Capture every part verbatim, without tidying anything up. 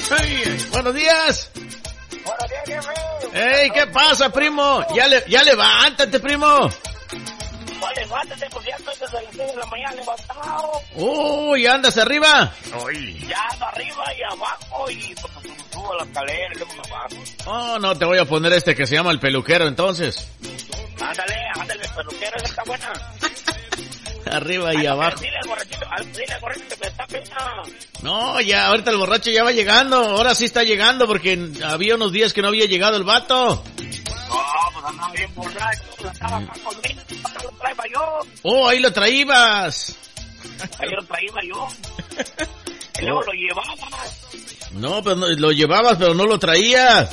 Ay, buenos días. Buenos días, jefe. Ey, ¿qué pasa, primo? Ya le, ya levántate, primo. No, levántate, porque ya estoy desde las seis de la mañana levantado. Uy, ¿andas arriba? Uy. Ya ando arriba y abajo y pues, subo la escalera y luego me bajo. Oh, no, te voy a poner este que se llama el peluquero, entonces. Ándale, ándale, peluquero, esa está buena. Arriba y abajo. Dile al borrachito, dile al borrachito que me está pena. No, ya, ahorita el borracho ya va llegando. Ahora sí está llegando porque había unos días que no había llegado el vato. No, pues andaba bien borracho, estaba acá conmigo, lo traía yo. Oh, ahí lo traías. Ahí lo traía yo. Y luego lo llevaba. No, pero no, lo llevabas, pero no lo traías.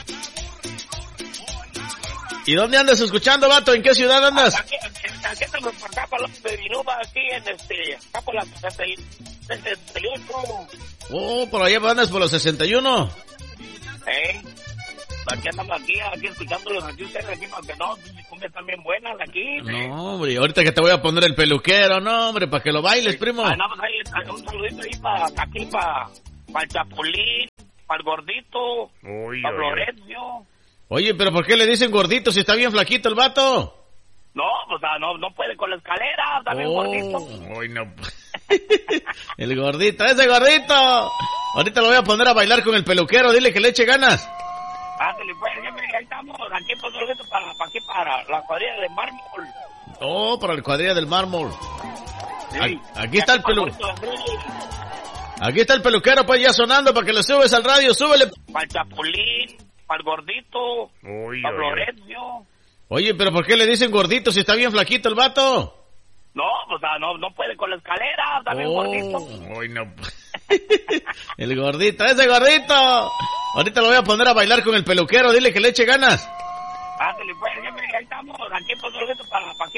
¿Y dónde andas escuchando, vato? ¿En qué ciudad andas? Aquí, aquí, aquí estamos por acá, por los de Viruba, aquí en este, acá por la sesenta y ocho. Oh, por allá andas por los sesenta y uno. ¿Eh? Aquí andamos aquí, aquí escuchándolos aquí ustedes, aquí para que no, mis cumbias están bien buenas aquí. No, hombre, ahorita que te voy a poner el peluquero, no, hombre, para que lo bailes, primo. Ah, no, pues ahí, un saludito ahí para aquí, para pa el Chapulín, para el Gordito, para Florencio. Oye, pero ¿por qué le dicen gordito si está bien flaquito el vato? No, pues ah, no, no puede con la escalera, está bien oh, gordito. Uy, no. El gordito, ese gordito. Ahorita lo voy a poner a bailar con el peluquero, dile que le eche ganas. Ándale, pues, ya, ahí estamos, aquí pues, para, para aquí, para la cuadrilla de mármol. Oh, para la cuadrilla del mármol. Sí. Aquí, aquí está el pelu... Aquí está el peluquero, pues, ya sonando para que le subes al radio, súbele. Para el Chapulín, para el Gordito, uy, para uy, Florencio. Oye, pero ¿por qué le dicen gordito si está bien flaquito el vato? No, pues ah, no, no puede con la escalera, está bien oh, gordito. Uy, no. El gordito, ese gordito. Ahorita lo voy a poner a bailar con el peluquero, dile que le eche ganas. Ándale, pues, ya, ahí estamos, aquí pues, para, para aquí,